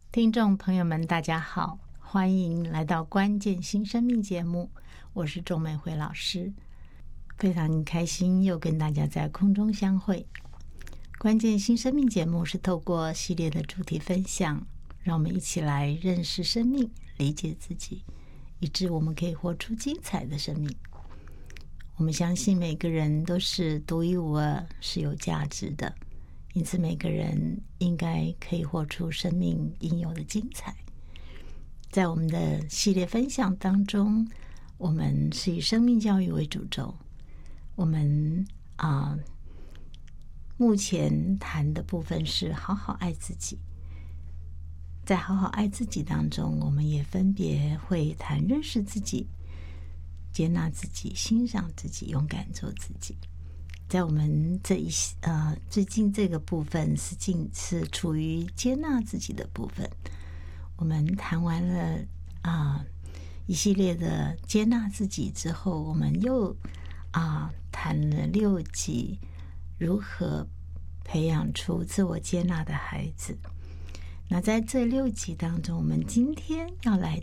听众朋友们，大家好，欢迎来到关键新生命节目，我是钟美惠老师，非常开心又跟大家在空中相会。关键新生命节目是透过系列的主题分享，让我们一起来认识生命，理解自己，以致我们可以活出精彩的生命。我们相信每个人都是独一无二，是有价值的，因此每个人应该可以活出生命应有的精彩。在我们的系列分享当中，我们是以生命教育为主轴。我们目前谈的部分是好好爱自己。在好好爱自己当中，我们也分别会谈认识自己、接纳自己、欣赏自己、勇敢做自己。在我们最近这个部分是处于接纳自己的部分。我们谈完了一系列的接纳自己之后，我们又谈了6集如何培养出自我接纳的孩子。那在这6集当中，我们今天要来